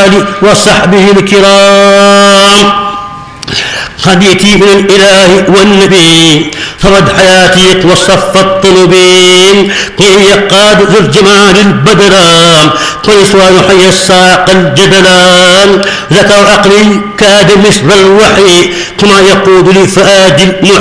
والآل وصحبه الكرام. هديتي من الإله والنبي فرد حياتي وصف الطلبين قيل يقاد ذو الجمال البدران قيسوان حي الساق الجدلان ذكر عقلي كاد مثل الوحي كما يقود لفؤاد المحي